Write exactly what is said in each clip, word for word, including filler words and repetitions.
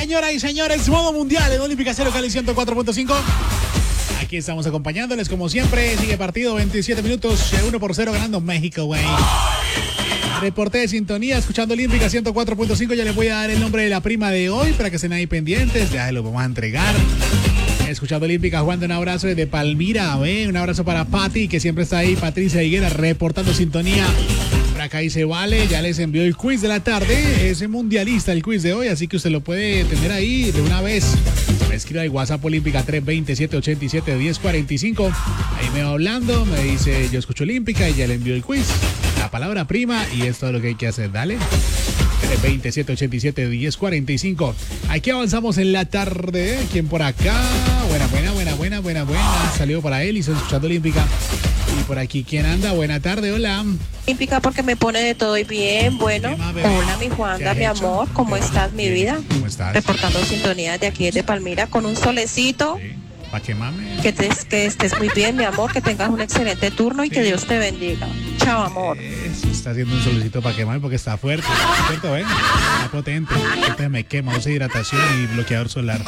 señoras y señores, modo mundial en Olímpica Cero Cali ciento cuatro punto cinco. Aquí estamos acompañándoles como siempre. Sigue partido, veintisiete minutos, uno por cero ganando México, güey. Reporte de sintonía, escuchando Olímpica ciento cuatro punto cinco. Ya les voy a dar el nombre de la prima de hoy para que estén ahí pendientes. Ya se lo vamos a entregar. Escuchando Olímpica, Juan, de un abrazo desde Palmira, ¿ve? Un abrazo para Pati, que siempre está ahí. Patricia Higuera reportando sintonía. Por acá dice Vale, ya les envió el quiz de la tarde. Es mundialista el quiz de hoy, así que usted lo puede tener ahí de una vez. Me escribe al WhatsApp Olímpica tres dos cero, siete ocho siete, uno cero cuatro cinco. Ahí me va hablando, me dice yo escucho Olímpica y ya le envió el quiz. La palabra prima y es todo lo que hay que hacer, dale. tres dos cero, siete ocho siete, uno cero cuatro cinco. Aquí avanzamos en la tarde. ¿Quién por acá? Buena, buena, buena, buena, buena, buena. Salió para él y está escuchando Olímpica. Y por aquí, ¿quién anda? Buena tarde, hola. Olímpica porque me pone de todo y bien, bueno. Hola, mi Juanda, mi amor, ¿cómo estás, mi vida? ¿Cómo estás? Reportando sintonía de aquí de Palmira con un solecito. Sí. ¿Para qué mame? Que, te, que estés muy bien, mi amor, que tengas un excelente turno y sí. Que Dios te bendiga. Chao, amor. Eso, está haciendo un solicito para quemar porque está fuerte. ¿Cierto, ven? Está potente. Entonces me quema, usa hidratación y bloqueador solar.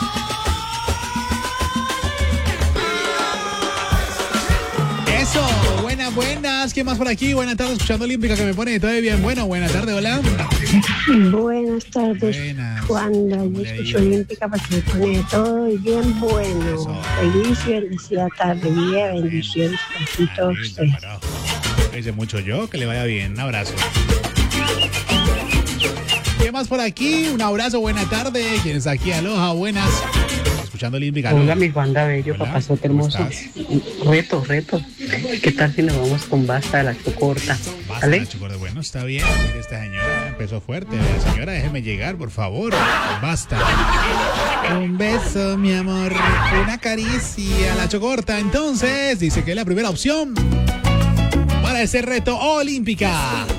Eso, buenas, buenas. ¿Quién más por aquí? Buenas tardes, escuchando Olímpica que me pone de todo bien. Bueno, buenas tardes, hola. Buenas tardes, buenas. Juanda. Yo escucho Olímpica porque me pone de todo y bien bueno. Eso. Feliz y bendecida tarde, día, bendiciones para todos ustedes. Dice mucho yo, que le vaya bien. Un abrazo. ¿Qué más por aquí? Un abrazo, buena tarde. ¿Quién está aquí? Aloha, buenas. Escuchando Olímpica. Hola, mi Juanda Bello, papazote hermoso. Reto, reto. ¿Qué tal si nos vamos con Basta de la Chocorta? Basta de la Chocorta. Bueno, está bien. Mire, esta señora empezó fuerte. Señora, déjeme llegar, por favor. Basta. Un beso, mi amor. Una caricia. La Chocorta. Entonces, dice que es la primera opción para ese reto Olímpica.